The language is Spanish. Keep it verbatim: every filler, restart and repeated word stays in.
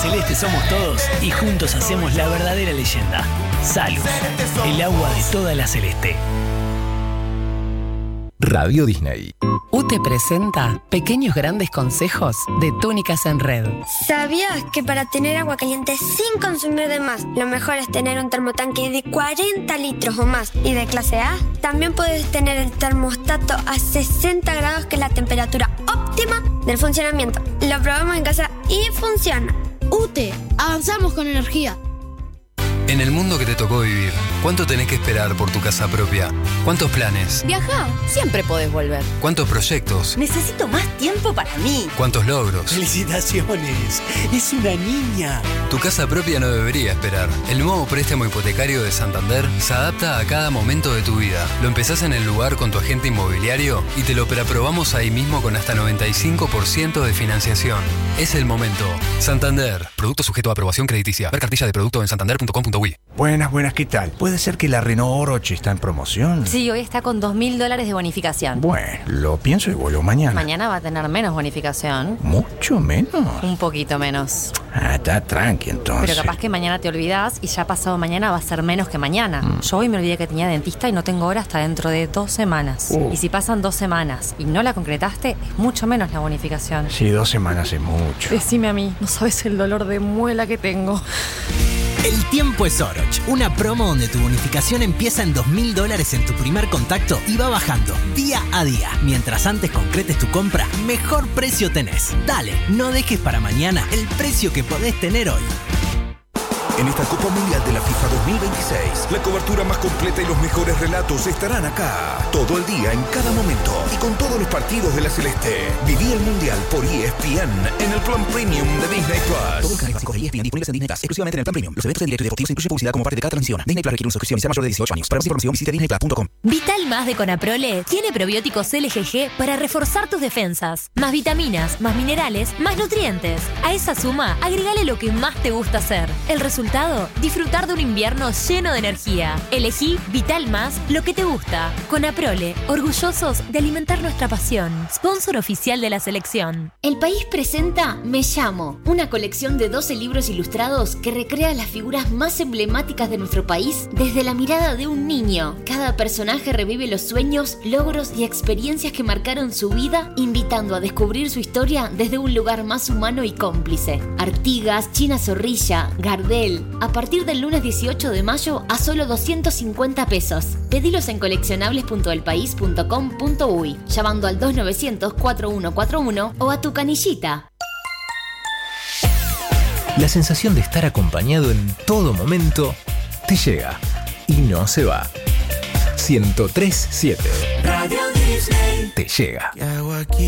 celeste somos todos y juntos hacemos la verdadera leyenda. Salud, el agua de toda la celeste. Radio Disney. U T E presenta Pequeños Grandes Consejos de Túnicas en Red. ¿Sabías que para tener agua caliente sin consumir de más, lo mejor es tener un termotanque de cuarenta litros o más y de clase A? También puedes tener el termostato a sesenta grados, que es la temperatura óptima del funcionamiento. Lo probamos en casa y funciona. U T E, avanzamos con energía. En el mundo que te tocó vivir, ¿cuánto tenés que esperar por tu casa propia? ¿Cuántos planes? Viajá, siempre podés volver. ¿Cuántos proyectos? Necesito más tiempo para mí. ¿Cuántos logros? ¡Felicitaciones! ¡Es una niña! Tu casa propia no debería esperar. El nuevo préstamo hipotecario de Santander se adapta a cada momento de tu vida. Lo empezás en el lugar con tu agente inmobiliario y te lo preaprobamos ahí mismo con hasta noventa y cinco por ciento de financiación. Es el momento. Santander. Producto sujeto a aprobación crediticia. Ver cartilla de producto en santander punto com punto uy. Buenas, buenas, ¿qué tal? ¿Puede ser que la Renault Orochi está en promoción? Sí, hoy está con dos mil dólares de bonificación. Bueno, lo pienso y vuelvo mañana. Mañana va a tener menos bonificación. ¿Mucho menos? Un poquito menos. Ah, está tranqui entonces. Pero capaz que mañana te olvidás y ya pasado mañana va a ser menos que mañana. Mm. Yo hoy me olvidé que tenía dentista y no tengo hora hasta dentro de dos semanas. Uh. Y si pasan dos semanas y no la concretaste, es mucho menos la bonificación. Sí, dos semanas es mucho. Decime a mí, no sabes el dolor de muela que tengo. El tiempo es Oroch, una promo donde tu bonificación empieza en dos mil dólares en tu primer contacto y va bajando día a día. Mientras antes concretes tu compra, mejor precio tenés. Dale, no dejes para mañana el precio que podés tener hoy. En esta Copa Mundial de la FIFA dos mil veintiséis, la cobertura más completa y los mejores relatos estarán acá. Todo el día, en cada momento y con todos los partidos de la Celeste. Viví el Mundial por E S P N en el plan premium de Disney Plus. Todos los canales básicos de E S P N disponibles en Disney Plus, exclusivamente en el plan premium. Los eventos en directo y deportivos incluyen publicidad como parte de cada transmisión. Disney Plus requiere una suscripción y sea mayor de dieciocho años. Para más información visita disney plus punto com. Vital Más de Conaprole tiene probióticos L G G para reforzar tus defensas. Más vitaminas, más minerales, más nutrientes. A esa suma, agregale lo que más te gusta hacer. El resultado, disfrutar de un invierno lleno de energía. Elegí Vital Más, lo que te gusta. Conaprole, orgullosos de alimentar nuestra pasión. Sponsor oficial de la selección. El País presenta Me Llamo, una colección de doce libros ilustrados que recrea las figuras más emblemáticas de nuestro país desde la mirada de un niño. Cada personaje revive los sueños, logros y experiencias que marcaron su vida, invitando a descubrir su historia desde un lugar más humano y cómplice. Artigas, China Zorrilla, Gardel, a partir del lunes dieciocho de mayo a solo doscientos cincuenta pesos. Pedilos en coleccionables punto el país punto com punto uy, llamando al dos novecientos cuatro uno cuatro uno o a tu canillita. La sensación de estar acompañado en todo momento te llega y no se va. ciento tres punto siete Radio Disney te llega.